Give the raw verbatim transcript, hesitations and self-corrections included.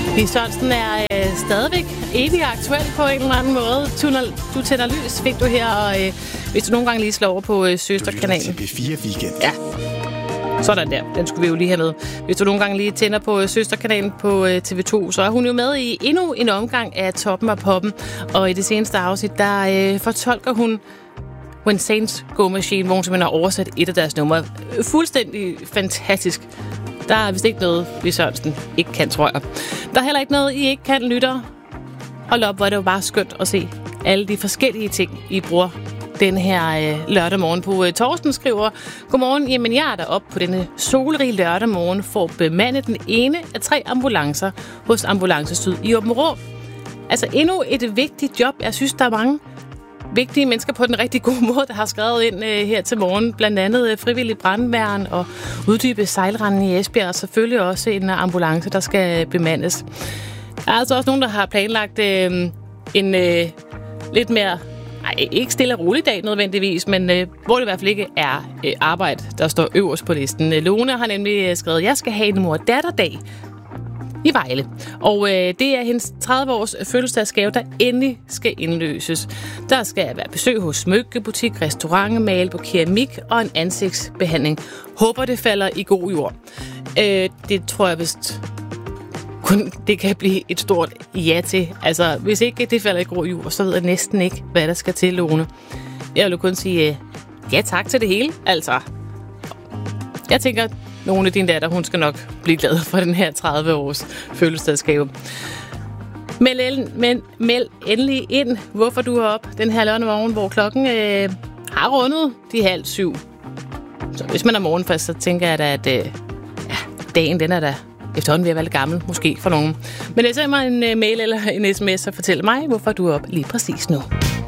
Lis Sørensen er øh, stadigvæk evig aktuel på en eller anden måde. Tuner, du tænder lys, fik du her, og øh, hvis du nogle gange lige slår over på øh, søsterkanalen. B fire Weekend. Ja. Sådan der. Den skulle vi jo lige have med. Hvis du nogle gange lige tænder på øh, søsterkanalen på øh, T V to, så er hun jo med i endnu en omgang af Toppen af Poppen. Og i det seneste afsnit, der øh, fortolker hun When Saints Go Machine, hvor hun simpelthen har oversat et af deres numre. Fuldstændig fantastisk. Der er vist ikke noget, Lis Sørensen ikke kan, tror jeg. Der er heller ikke noget, I ikke kan, lytter. Hold op, hvor er det jo bare skønt at se alle de forskellige ting, I bruger den her øh, lørdag morgen på. Øh, Torsten skriver, godmorgen, jamen jeg er deroppe på denne solrige lørdag morgen for at bemande den ene af tre ambulancer hos Ambulance Syd i Aabenraa. Altså endnu et vigtigt job. Jeg synes, der er mange vigtige mennesker på den rigtig gode måde, der har skrevet ind øh, her til morgen. Blandt andet øh, frivillig brandværn og uddybe sejlranden i Esbjerg, og selvfølgelig også en ambulance, der skal bemandes. Der er altså også nogen, der har planlagt øh, en øh, lidt mere, nej, ikke stille og rolig dag nødvendigvis, men øh, hvor det i hvert fald ikke er øh, arbejde, der står øverst på listen. Lone har nemlig skrevet, jeg skal have en mor-datter-dag i Vejle. Og øh, det er hendes tredive års fødselsdagsgave, der endelig skal indløses. Der skal være besøg hos smykkebutik, restaurant, male på keramik og en ansigtsbehandling. Håber, det falder i god jord. Øh, det tror jeg vist kun det kan blive et stort ja til. Altså, hvis ikke det falder i god jord, så ved jeg næsten ikke, hvad der skal til, Lone. Jeg vil jo kun sige øh, ja tak til det hele. Altså, jeg tænker, nogle af dine datter, hun skal nok blive glad for den her tredive års fødselsdagsgave. Meld, men, meld endelig ind, hvorfor du er op den her lørdag morgen, hvor klokken øh, har rundet de halv syv. Så hvis man er morgenfast, så tænker jeg da, at øh, ja, dagen den er da efterhånden ved at være lidt gammel, måske for nogen. Men send mig en øh, mail eller en sms og fortæl mig, hvorfor du er op lige præcis nu.